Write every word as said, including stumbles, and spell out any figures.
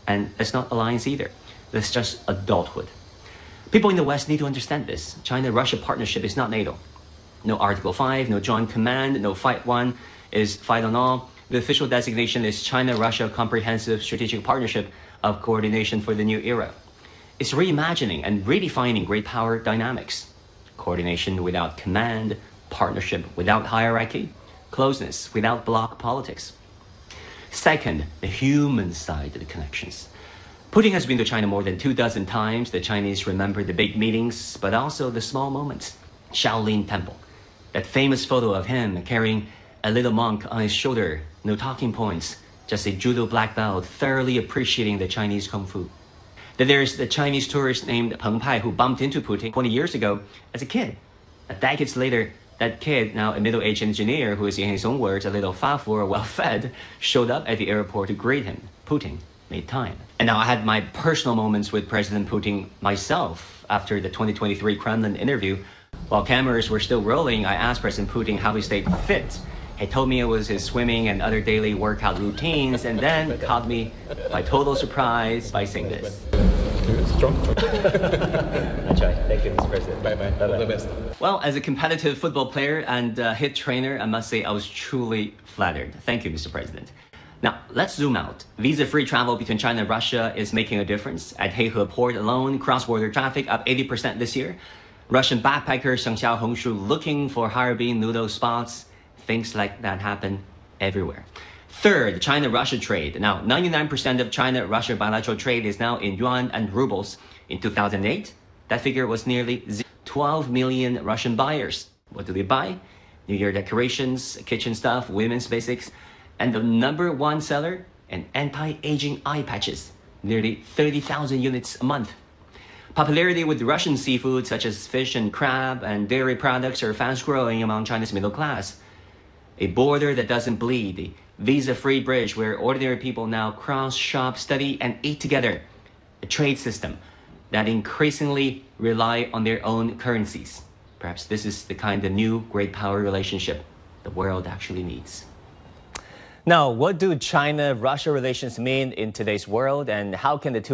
And it's not alliance either. It's just adulthood. People in the West need to understand this. China-Russia partnership is not NATO. No Article five, no Joint Command, no Fight One is Fight on All. The official designation is China-Russia Comprehensive Strategic Partnership of Coordination for the New Era. It's reimagining and redefining great power dynamics. Coordination without command, partnership without hierarchy, closeness without bloc politics. Second, the human side of the connections. Putin has been to China more than two dozen times. The Chinese remember the big meetings, but also the small moments. Shaolin Temple, that famous photo of him carrying a little monk on his shoulder, no talking points, just a judo black belt, thoroughly appreciating the Chinese kung fu. Then there's the Chinese tourist named Peng Pai who bumped into Putin twenty years ago as a kid. Decades later, that kid, now a middle-aged engineer who is, in his own words, a little fat or well-fed, showed up at the airport to greet him. Putin made time. And now I had my personal moments with President Putin myself after the twenty twenty-three Kremlin interview. While cameras were still rolling, I asked President Putin how he stayed fit. He told me it was his swimming and other daily workout routines, and then caught me by total surprise by saying this. Strong. That's right. Thank you, Mister President. Bye-bye. All the best. Well, as a competitive football player and uh, hit trainer, I must say I was truly flattered. Thank you, Mister President. Now, let's zoom out. Visa-free travel between China and Russia is making a difference. At Heihe Port alone, cross-border traffic up eighty percent this year. Russian backpacker Sheng Xiao Hongshu looking for Harbin noodle spots. Things like that happen everywhere. Third, China-Russia trade. Now, ninety-nine percent of China-Russia bilateral trade is now in yuan and rubles. In two thousand eight, that figure was nearly twelve million Russian buyers. What do they buy? New Year decorations, kitchen stuff, women's basics. And the number one seller, an anti-aging eye patches. Nearly thirty thousand units a month. Popularity with Russian seafood such as fish and crab and dairy products are fast growing among China's middle class. A border that doesn't bleed, a visa-free bridge where ordinary people now cross, shop, study, and eat together. A trade system that increasingly rely on their own currencies. Perhaps this is the kind of new great power relationship the world actually needs. Now, what do China-Russia relations mean in today's world, and how can the two